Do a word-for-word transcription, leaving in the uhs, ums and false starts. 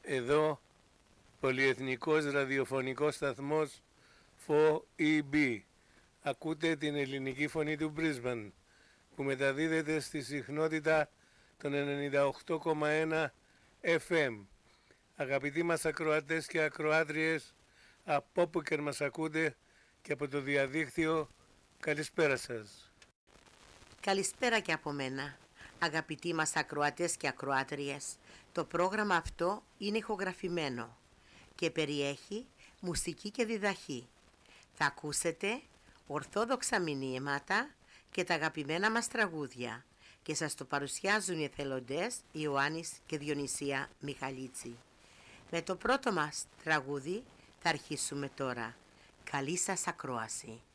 Εδώ, πολυεθνικός ραδιοφωνικός σταθμός φο ι μπι. Ακούτε την ελληνική φωνή του Brisbane, που μεταδίδεται στη συχνότητα των ενενήντα οκτώ κόμμα ένα εφ εμ. Αγαπητοί μας ακροατές και ακροάτριες, από όπου και μας ακούτε και από το διαδίκτυο, καλησπέρα σας. Καλησπέρα και από μένα. Αγαπητοί μας ακροατές και ακροάτριες, το πρόγραμμα αυτό είναι ηχογραφημένο και περιέχει μουσική και διδαχή. Θα ακούσετε ορθόδοξα μηνύματα και τα αγαπημένα μας τραγούδια και σας το παρουσιάζουν οι εθελοντές Ιωάννης και Διονυσία Μιχαλίτση. Με το πρώτο μας τραγούδι θα αρχίσουμε τώρα. Καλή σας ακρόαση.